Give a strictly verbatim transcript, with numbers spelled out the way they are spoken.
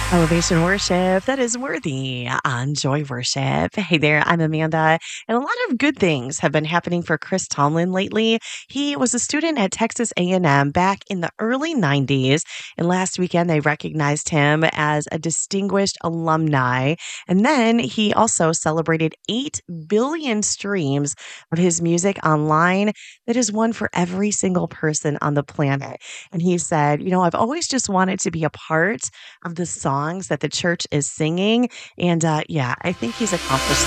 Elevation Worship that is worthy on Joy Worship. Hey there, I'm Amanda, and a lot of good things have been happening for Chris Tomlin lately. He was a student at Texas A and M back in the early nineties, and last weekend they recognized him as a distinguished alumni. And then he also celebrated eight billion streams of his music online. That is one for every single person on the planet. And he said, "You know, I've always just wanted to be a part of the songs that the church is singing." And uh, yeah, I think he's accomplished